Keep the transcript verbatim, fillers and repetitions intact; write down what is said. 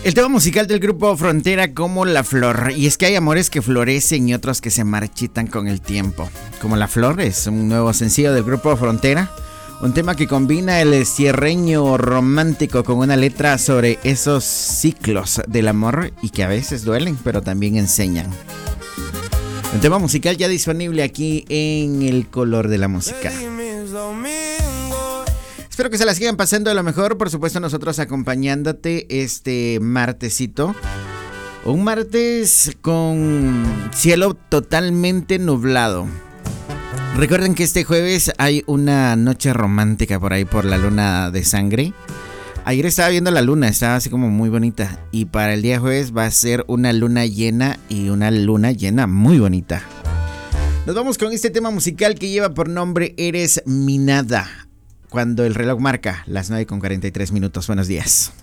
El tema musical del grupo Frontera, como la flor. Y es que hay amores que florecen y otros que se marchitan con el tiempo. Como la flor es un nuevo sencillo del grupo Frontera. Un tema que combina el cierreño romántico con una letra sobre esos ciclos del amor y que a veces duelen, pero también enseñan. Un tema musical ya disponible aquí en El Color de la Música. Espero que se la sigan pasando de lo mejor. Por supuesto, nosotros acompañándote este martesito. Un martes con cielo totalmente nublado. Recuerden que este jueves hay una noche romántica por ahí por la luna de sangre. Ayer estaba viendo la luna, estaba así como muy bonita. Y para el día jueves va a ser una luna llena y una luna llena muy bonita. Nos vamos con este tema musical que lleva por nombre Eres mi nada. Cuando el reloj marca las nueve con cuarenta y tres minutos. Buenos días.